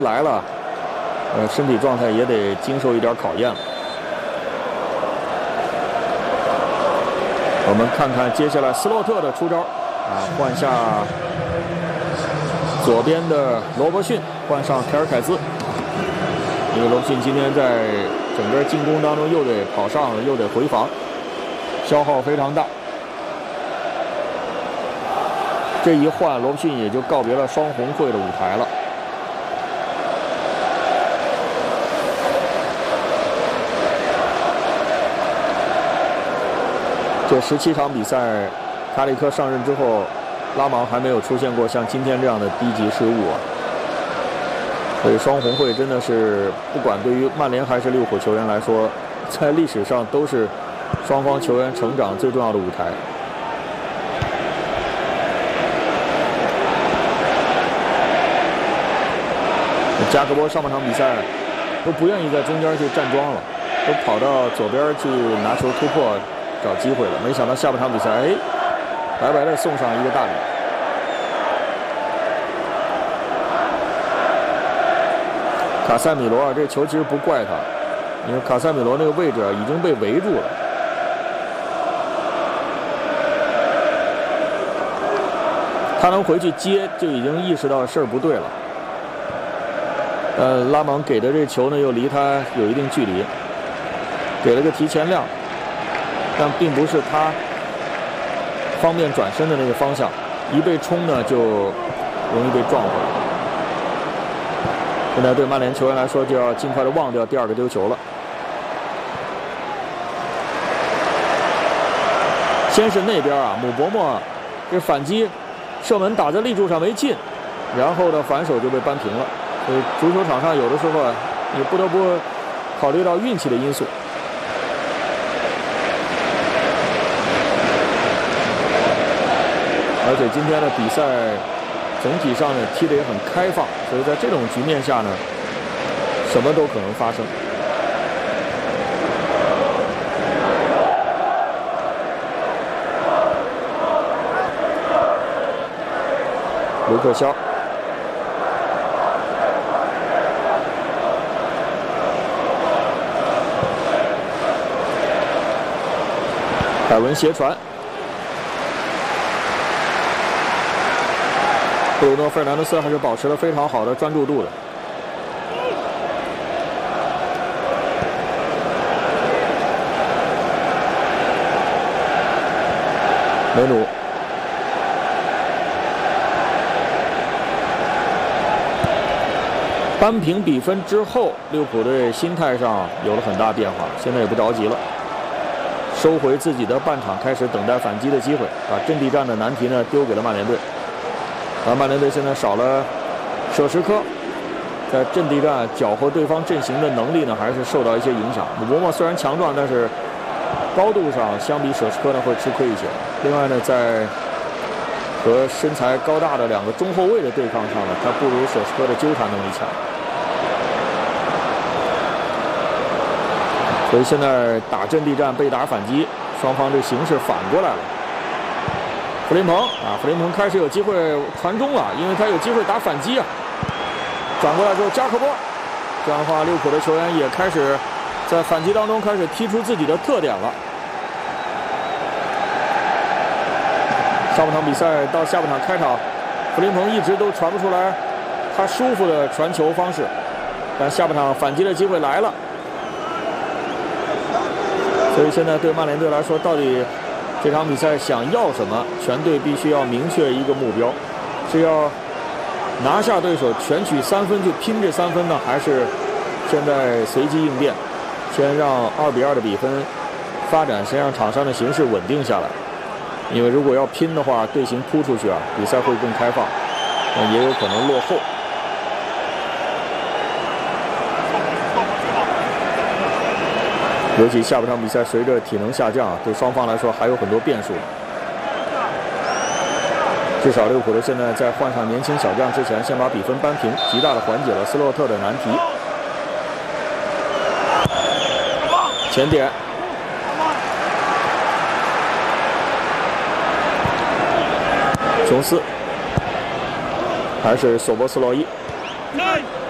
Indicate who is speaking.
Speaker 1: 来了，身体状态也得经受一点考验了。我们看看接下来斯洛特的出招啊，换下左边的罗伯逊，换上凯尔凯兹。因为罗伯逊今天在整个进攻当中又得跑上又得回防，消耗非常大。这一换，罗伯逊也就告别了双红会的舞台了。这17场比赛，卡里克上任之后，拉芒还没有出现过像今天这样的低级失误啊。所以双红会真的是，不管对于曼联还是利物浦球员来说，在历史上都是双方球员成长最重要的舞台。加克波上半场比赛都不愿意在中间去站桩了，都跑到左边去拿球突破找机会了。没想到下半场比赛，白白的送上一个大礼。卡塞米罗啊，这球其实不怪他，因为卡塞米罗那个位置啊已经被围住了。他能回去接，就已经意识到事儿不对了。拉芒给的这球呢，又离他有一定距离，给了个提前量，但并不是他方便转身的那个方向，一被冲呢就容易被撞回来。现在对曼联球员来说，就要尽快的忘掉第二个丢球了。先是那边啊，姆伯莫这反击射门打在立柱上没进，然后呢反手就被扳平了。所以足球场上有的时候啊，你不得不考虑到运气的因素。而且今天的比赛总体上呢踢得也很开放，所以在这种局面下呢，什么都可能发生。卢克肖。凯文斜传，布鲁诺·费尔南德斯还是保持了非常好的专注度的。梅努，扳平比分之后，利物浦队心态上有了很大变化，现在也不着急了。收回自己的半场，开始等待反击的机会，把阵地战的难题呢丢给了曼联队。曼联队现在少了舍什科，在阵地战搅和对方阵型的能力呢，还是受到一些影响。姆伯莫虽然强壮，但是高度上相比舍什科呢会吃亏一些。另外呢，在和身材高大的两个中后卫的对抗上呢，他不如舍什科的纠缠能力强。所以现在打阵地战被打反击，双方这形势反过来了。弗林鹏开始有机会传中了，因为他有机会打反击啊。转过来之后，加克波，这样的话，利物浦的球员也开始在反击当中开始踢出自己的特点了。上半场比赛到下半场开场，弗林鹏一直都传不出来他舒服的传球方式，但下半场反击的机会来了。所以现在对曼联队来说，到底这场比赛想要什么？全队必须要明确一个目标，是要拿下对手全取3分去拼这3分呢，还是现在随机应变，先让2-2的比分发展，先让场上的形势稳定下来？因为如果要拼的话，队形突出去啊，比赛会更开放，也有可能落后。尤其下半场比赛，随着体能下降，对双方来说还有很多变数。至少利物浦队现在在换上年轻小将之前，先把比分扳平，极大的缓解了斯洛特的难题。前点，琼斯，还是索博斯洛伊。